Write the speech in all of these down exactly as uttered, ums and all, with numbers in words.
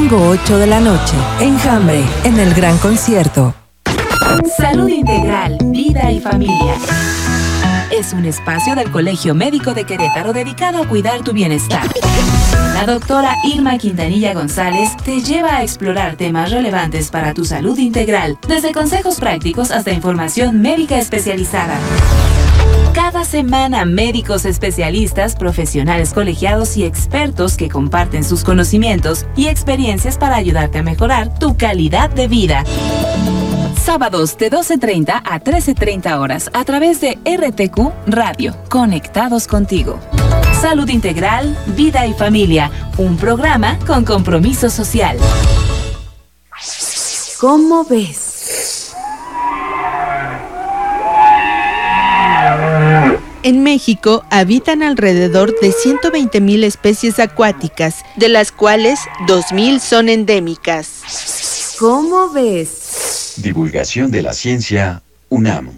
domingo ocho de la noche. Enjambre, en el Gran Concierto. Salud Integral, Vida y Familia. Es un espacio del Colegio Médico de Querétaro dedicado a cuidar tu bienestar. La doctora Irma Quintanilla González te lleva a explorar temas relevantes para tu salud integral, desde consejos prácticos hasta información médica especializada. Cada semana, médicos especialistas, profesionales colegiados y expertos que comparten sus conocimientos y experiencias para ayudarte a mejorar tu calidad de vida. Sábados de doce treinta a trece treinta horas a través de R T Q Radio, conectados contigo. Salud Integral, Vida y Familia, un programa con compromiso social. ¿Cómo ves? En México habitan alrededor de ciento veinte mil especies acuáticas, de las cuales dos mil son endémicas. ¿Cómo ves? Divulgación de la ciencia, UNAM.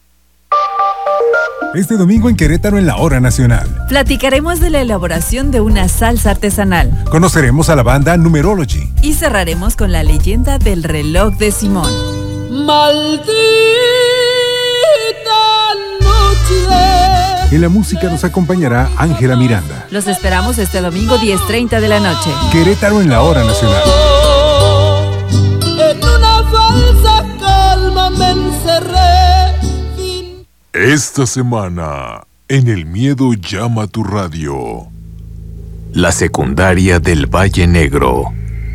Este domingo en Querétaro en la Hora Nacional. Platicaremos de la elaboración de una salsa artesanal. Conoceremos a la banda Numerology. Y cerraremos con la leyenda del reloj de Simón. Maldita noche. En la música nos acompañará Ángela Miranda. Los esperamos este domingo diez treinta de la noche. Querétaro en la Hora Nacional. En una falsa calma me encerré. Esta semana, en El Miedo Llama a tu Radio. La secundaria del Valle Negro.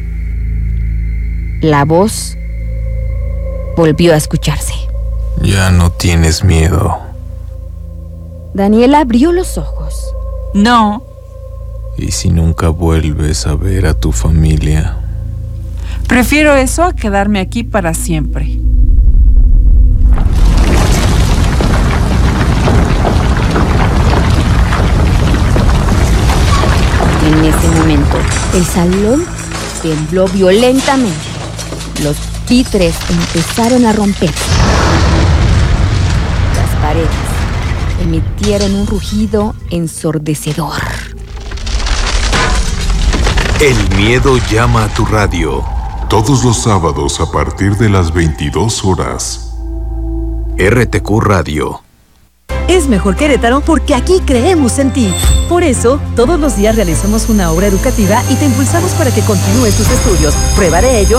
La voz volvió a escucharse. Ya no tienes miedo. Daniela abrió los ojos. No. ¿Y si nunca vuelves a ver a tu familia? Prefiero eso a quedarme aquí para siempre. En ese momento, el salón tembló violentamente. Los títeres empezaron a romper. Las paredes emitieron un rugido ensordecedor. El Miedo Llama a tu Radio. Todos los sábados a partir de las veintidós horas. R T Q Radio. Es mejor Querétaro porque aquí creemos en ti. Por eso, todos los días realizamos una obra educativa y te impulsamos para que continúes tus estudios. Prueba de ello